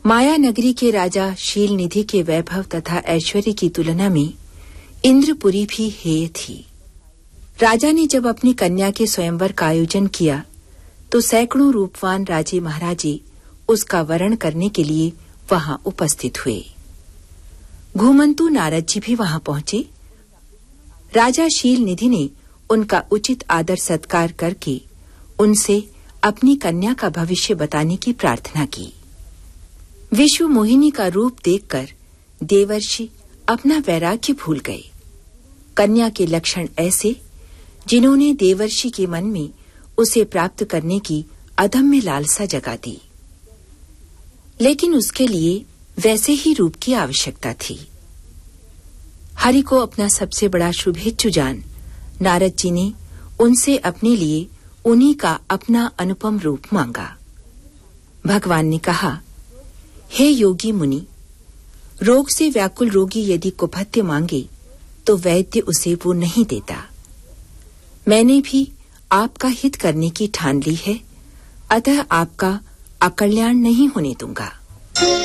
माया नगरी के राजा शीलनिधि के वैभव तथा ऐश्वर्य की तुलना में इंद्रपुरी भी हेय थी। राजा ने जब अपनी कन्या के स्वयंवर का आयोजन किया तो सैकड़ों रूपवान राजे महाराजे उसका वरण करने के लिए वहां उपस्थित हुए। घुमंतु नारद जी भी वहां पहुंचे। राजा शीलनिधि ने उनका उचित आदर सत्कार करके उनसे अपनी कन्या का भविष्य बताने की प्रार्थना की। विश्व मोहिनी का रूप देखकर देवर्षि अपना वैराग्य भूल गए। कन्या के लक्षण ऐसे जिन्होंने देवर्षि के मन में उसे प्राप्त करने की अदम्य लालसा जगा दी, लेकिन उसके लिए वैसे ही रूप की आवश्यकता थी। हरि को अपना सबसे बड़ा शुभेच्छु जान नारद जी ने उनसे अपने लिए उन्हीं का अपना अनुपम रूप मांगा। भगवान ने कहा, हे योगी मुनि, रोग से व्याकुल रोगी यदि कुपथ्य मांगे तो वैद्य उसे वो नहीं देता। मैंने भी आपका हित करने की ठान ली है, अतः आपका अकल्याण नहीं होने दूंगा।